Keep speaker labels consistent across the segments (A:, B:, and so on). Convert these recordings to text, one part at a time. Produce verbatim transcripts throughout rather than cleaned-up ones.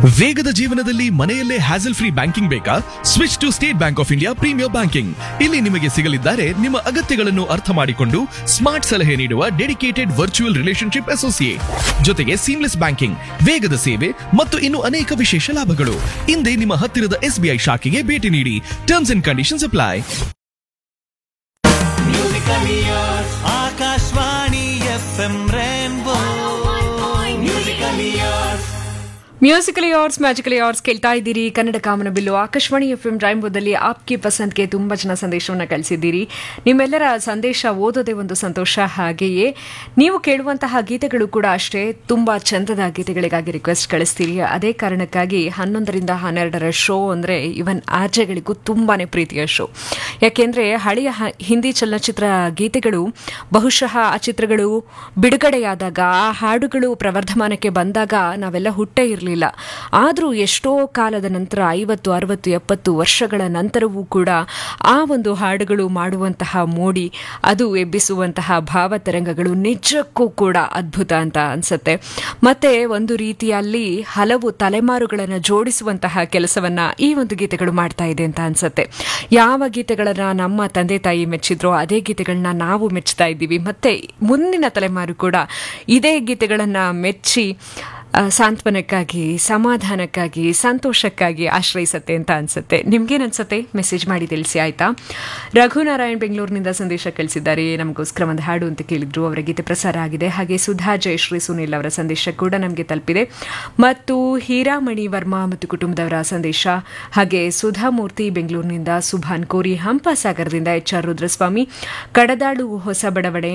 A: ವೇಗದ ಜೀವನದಲ್ಲಿ ಮನೆಯಲ್ಲೇ ಹ್ಯಾಸಲ್ ಫ್ರೀ ಬ್ಯಾಂಕಿಂಗ್ ಬೇಕಾ? Switch to state bank of India premier banking. ಇಲ್ಲಿ ನಿಮಗೆ ಸಿಗಲಿದ್ದಾರೆ ನಿಮ್ಮ ಅಗತ್ಯಗಳನ್ನು ಅರ್ಥ ಮಾಡಿಕೊಂಡು ಸ್ಮಾರ್ಟ್ ಸಲಹೆ ನೀಡುವ ಡೆಡಿಕೇಟೆಡ್ ವರ್ಚುವಲ್ ರಿಲೇಶನ್ಶಿಪ್ ಅಸೋಸಿಯೇಟ್, ಜೊತೆಗೆ ಸೀಮ್ಲೆಸ್ ಬ್ಯಾಂಕಿಂಗ್, ವೇಗದ ಸೇವೆ ಮತ್ತು ಇನ್ನು ಅನೇಕ ವಿಶೇಷ ಲಾಭಗಳು. ಹಿಂದೆ ನಿಮ್ಮ ಹತ್ತಿರದ ಎಸ್ಬಿಐ ಶಾಖೆಗೆ ಭೇಟಿ ನೀಡಿ. Terms and conditions apply.
B: Akashvani F M rainbow musical years.
C: Musically hours magically hours ಕೇಳ್ತಾ ಇದ್ದೀರಿ. ಕನ್ನಡ ಕಾಮನ bill Akashvani F M ರೈನ್ಬೋದಲ್ಲಿ Aapki ಪಸಂದ್ಗೆ ತುಂಬ ಜನ ಸಂದೇಶವನ್ನು ಕಳಿಸಿದ್ದೀರಿ. ನಿಮ್ಮೆಲ್ಲರ ಸಂದೇಶ ಓದೋದೇ ಒಂದು ಸಂತೋಷ. ಹಾಗೆಯೇ ನೀವು ಕೇಳುವಂತಹ ಗೀತೆಗಳು ಕೂಡ ಅಷ್ಟೇ ತುಂಬ ಚಂದದ ಗೀತೆಗಳಿಗಾಗಿ ರಿಕ್ವೆಸ್ಟ್ ಕಳಿಸ್ತೀರಿ. ಅದೇ ಕಾರಣಕ್ಕಾಗಿ ಹನ್ನೊಂದರಿಂದ ಹನ್ನೆರಡರ ಶೋ ಅಂದರೆ ಇವನ್ ಆರ್ಜೆಗಳಿಗೂ ತುಂಬಾ ಪ್ರೀತಿಯ ಶೋ. ಯಾಕೆಂದರೆ ಹಳೆಯ ಹಿಂದಿ ಚಲನಚಿತ್ರ ಗೀತೆಗಳು ಬಹುಶಃ ಆ ಚಿತ್ರಗಳು ಬಿಡುಗಡೆಯಾದಾಗ, ಆ ಹಾಡುಗಳು ಪ್ರವರ್ಧಮಾನಕ್ಕೆ ಬಂದಾಗ ನಾವೆಲ್ಲ ಹುಟ್ಟೇ ಇರಲಿಲ್ಲ. ಆದರೂ ಎಷ್ಟೋ ಕಾಲದ ನಂತರ, ಐವತ್ತು ಅರವತ್ತು ಎಪ್ಪತ್ತು ವರ್ಷಗಳ ನಂತರವೂ ಕೂಡ ಆ ಒಂದು ಹಾಡುಗಳು ಮಾಡುವಂತಹ ಮೋಡಿ, ಅದು ಎಬ್ಬಿಸುವಂತಹ ಭಾವತರಂಗಗಳು ನಿಜಕ್ಕೂ ಕೂಡ ಅದ್ಭುತ ಅಂತ ಅನ್ಸುತ್ತೆ. ಮತ್ತೆ ಒಂದು ರೀತಿಯಲ್ಲಿ ಹಲವು ತಲೆಮಾರುಗಳನ್ನು ಜೋಡಿಸುವಂತಹ ಕೆಲಸವನ್ನ ಈ ಒಂದು ಗೀತೆಗಳು ಮಾಡ್ತಾ ಇದೆ ಅಂತ ಅನ್ಸುತ್ತೆ. ಯಾವ ಗೀತೆಗಳನ್ನ ನಮ್ಮ ತಂದೆ ತಾಯಿ ಮೆಚ್ಚಿದ್ರೋ ಅದೇ ಗೀತೆಗಳನ್ನ ನಾವು ಮೆಚ್ಚುತ್ತಾ ಇದ್ದೀವಿ. ಮತ್ತೆ ಮುಂದಿನ ತಲೆಮಾರು ಕೂಡ ಇದೇ ಗೀತೆಗಳನ್ನ ಮೆಚ್ಚಿ ಸಾಂತ್ವನಕ್ಕಾಗಿ, ಸಮಾಧಾನಕ್ಕಾಗಿ, ಸಂತೋಷಕ್ಕಾಗಿ ಆಶ್ರಯಿಸತ್ತೆ ಅಂತ ಅನ್ಸುತ್ತೆ. ನಿಮ್ಗೇನು ಅನ್ಸುತ್ತೆ? ಮೆಸೇಜ್ ಮಾಡಿ ತಿಳಿಸಿ ಆಯ್ತಾ. ರಘುನಾರಾಯಣ್ ಬೆಂಗಳೂರಿನಿಂದ ಸಂದೇಶ ಕಳಿಸಿದ್ದಾರೆ. ನಮಗೋಸ್ಕರ ಒಂದು ಹಾಡು ಅಂತ ಕೇಳಿದ್ರು, ಅವರ ಗೀತೆ ಪ್ರಸಾರ ಆಗಿದೆ. ಹಾಗೆ ಸುಧಾ ಜಯಶ್ರೀ ಸುನಿಲ್ ಅವರ ಸಂದೇಶ ಕೂಡ ನಮಗೆ ತಲುಪಿದೆ. ಮತ್ತು ಹೀರಾಮಣಿ ವರ್ಮಾ ಮತ್ತು ಕುಟುಂಬದವರ ಸಂದೇಶ, ಹಾಗೆ ಸುಧಾಮೂರ್ತಿ ಬೆಂಗಳೂರಿನಿಂದ, ಸುಭಾನ್ ಕೋರಿ ಹಂಪಸಾಗರದಿಂದ, ಎಚ್ ಆರ್ ರುದ್ರಸ್ವಾಮಿ ಕಡದಾಳು ಹೊಸ ಬಡವಣೆ,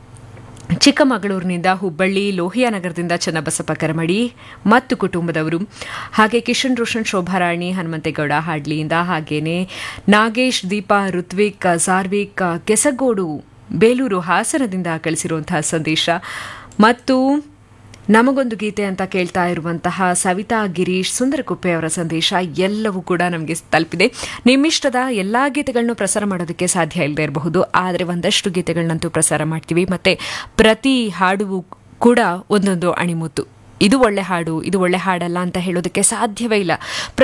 C: ಚಿಕ್ಕಮಗಳೂರಿನಿಂದ ಹುಬ್ಬಳ್ಳಿ, ಲೋಹಿಯಾನಗರದಿಂದ ಚನ್ನಬಸಪ್ಪ ಕರಮಡಿ ಮತ್ತು ಕುಟುಂಬದವರು, ಹಾಗೆ ಕಿಶನ್ ರೋಷನ್, ಶೋಭಾರಾಣಿ, ಹನುಮಂತೇಗೌಡ ಹಾಡ್ಲಿಯಿಂದ, ಹಾಗೇನೆ ನಾಗೇಶ್, ದೀಪಾ, ಋತ್ವಿಕ್, ಸಾರ್ವಿಕ್, ಕೆಸಗೋಡು, ಬೇಲೂರು, ಹಾಸನದಿಂದ ಕಳಿಸಿರುವಂತಹ ಸಂದೇಶ. ಮತ್ತು ನಮಗೊಂದು ಗೀತೆ ಅಂತ ಕೇಳ್ತಾ ಇರುವಂತಹ ಸವಿತಾ ಗಿರೀಶ್, ಸುಂದರಕುಪ್ಪೆ ಅವರ ಸಂದೇಶ ಎಲ್ಲವೂ ಕೂಡ ನಮಗೆ ತಲುಪಿದೆ. ನಿಮ್ಮಿಷ್ಟದ ಎಲ್ಲಾ ಗೀತೆಗಳನ್ನು ಪ್ರಸಾರ ಮಾಡೋದಕ್ಕೆ ಸಾಧ್ಯ ಇಲ್ಲದೆ ಇರಬಹುದು, ಆದರೆ ಒಂದಷ್ಟು ಗೀತೆಗಳನ್ನಂತೂ ಪ್ರಸಾರ ಮಾಡ್ತೀವಿ. ಮತ್ತೆ ಪ್ರತಿ ಹಾಡು ಕೂಡ ಒಂದೊಂದು ಅಣಿಮುತ್ತು. ಇದು ಒಳ್ಳೆ ಹಾಡು, ಇದು ಒಳ್ಳೆ ಹಾಡಲ್ಲ ಅಂತ ಹೇಳೋದಕ್ಕೆ ಸಾಧ್ಯವೇ ಇಲ್ಲ.